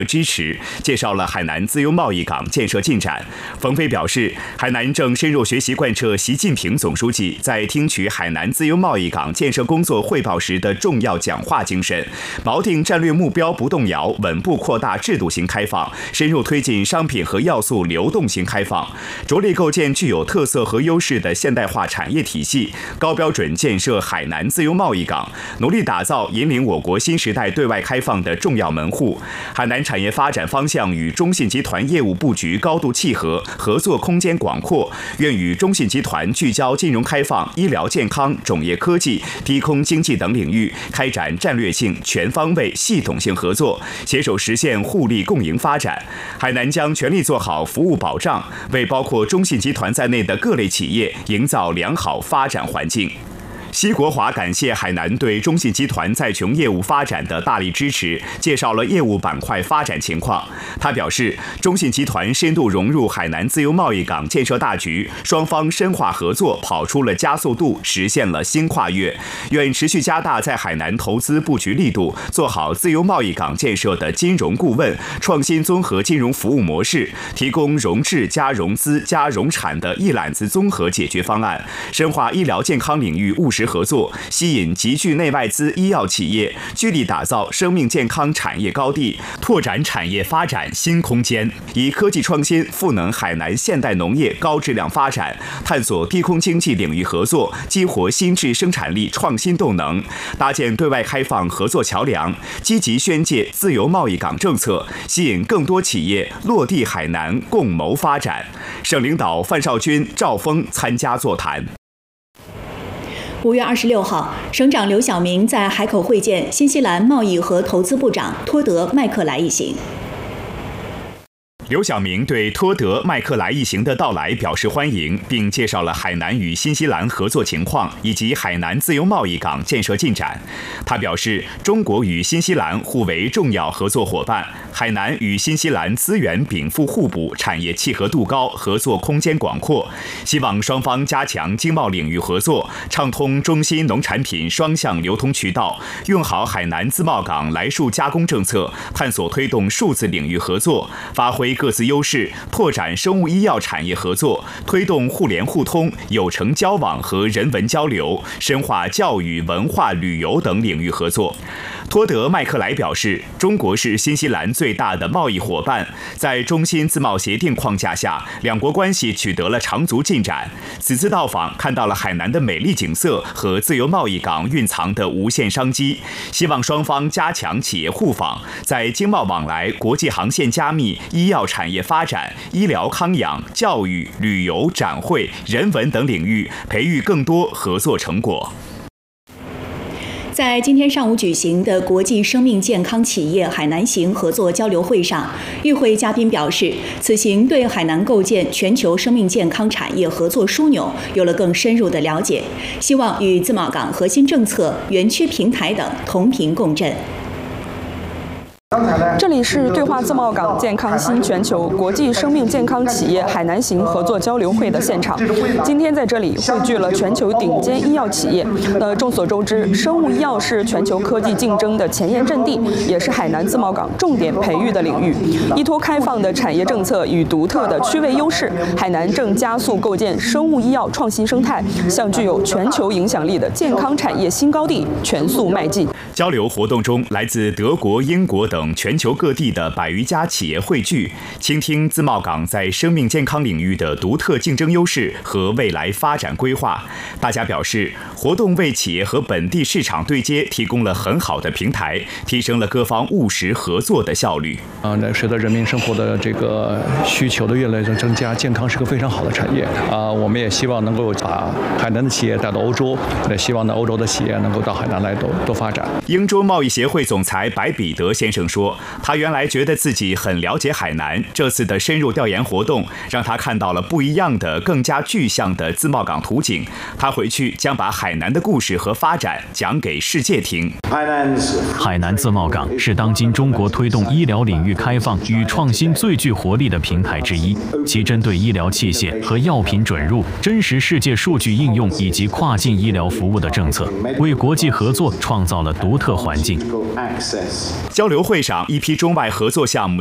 支持，介绍了海南自由贸易港建设进展。冯飞表示，海南正深入学习贯彻习近平总书记在听取海南自由贸易港建设工作汇报时的重要讲话精神，锚定战略目标不动摇，稳步扩大制度型开放，深入推进商品和要素流动型开放，着力构建具有特色和优势的现代化产业体系，高标准建设海南自由贸易港，努力打造引领我国新时代对外开放的重要门户。海南产业发展方向与中信集团业务布局高度契合，合作空间广阔，愿与中信集团聚焦金融开放、医疗健康、种业科技、低空经济等领域，开展战略性、全方位、系统性合作，携手实现互利共赢发展。海南将全力做好服务保障，为包括中信集团在内的各类企业营造良好发展环境。奚国华感谢海南对中信集团在琼业务发展的大力支持，介绍了业务板块发展情况。他表示，中信集团深度融入海南自由贸易港建设大局，双方深化合作，跑出了加速度，实现了新跨越。愿持续加大在海南投资布局力度，做好自由贸易港建设的金融顾问、创新综合金融服务模式，提供融质加融资加融产的一揽子综合解决方案，深化医疗健康领域务实合作，吸引集聚内外资医药企业，聚力打造生命健康产业高地，拓展产业发展新空间，以科技创新赋能海南现代农业高质量发展，探索低空经济领域合作，激活新质生产力创新动能，搭建对外开放合作桥梁，积极宣介自由贸易港政策，吸引更多企业落地海南，共谋发展。省领导范绍军、赵峰参加座谈。 5月26号，省长刘晓明在海口会见新西兰贸易和投资部长托德·麦克莱一行。 刘晓明对托德·麦克莱一行的到来表示欢迎，并介绍了海南与新西兰合作情况以及海南自由贸易港建设进展。他表示，中国与新西兰互为重要合作伙伴，海南与新西兰资源禀赋互补，产业契合度高，合作空间广阔。希望双方加强经贸领域合作，畅通中新农产品双向流通渠道，用好海南自贸港来数加工政策，探索推动数字领域合作，发挥各自优势，拓展生物医药产业合作，推动互联互通、有诚交往和人文交流，深化教育、文化、旅游等领域合作。托德·麦克莱表示，中国是新西兰最大的贸易伙伴，在中新自贸协定框架下，两国关系取得了长足进展。此次到访看到了海南的美丽景色和自由贸易港蕴藏的无限商机，希望双方加强企业互访，在经贸往来、国际航线加密、医药产业发展、医疗康养、教育、旅游、展会、人文等领域培育更多合作成果。 在今天上午举行的国际生命健康企业海南行合作交流会上，与会嘉宾表示，此行对海南构建全球生命健康产业合作枢纽有了更深入的了解，希望与自贸港核心政策、园区平台等同频共振。 这里是对话自贸港健康新全球国际生命健康企业海南行合作交流会的现场。今天在这里汇聚了全球顶尖医药企业。众所周知，生物医药是全球科技竞争的前沿阵地，也是海南自贸港重点培育的领域。依托开放的产业政策与独特的区位优势，海南正加速构建生物医药创新生态，向具有全球影响力的健康产业新高地全速迈进。 交流活动中，来自德国、英国等全球各地的100余家企业汇聚，倾听自贸港在生命健康领域的独特竞争优势和未来发展规划。大家表示，活动为企业和本地市场对接提供了很好的平台，提升了各方务实合作的效率。 随着人民生活的这个需求的越来越增加，健康是个非常好的产业我们也希望能够把海南的企业带到欧洲，也希望呢欧洲的企业能够到海南来多发展。 英州贸易协会总裁白彼得先生说，他原来觉得自己很了解海南，这次的深入调研活动让他看到了不一样的、更加具象的自贸港图景。他回去将把海南的故事和发展讲给世界听。 海南自贸港是当今中国推动医疗领域开放与创新最具活力的平台之一，其针对医疗器械和药品准入、真实世界数据应用以及跨境医疗服务的政策，为国际合作创造了独特环境。 交流会上，一批中外合作项目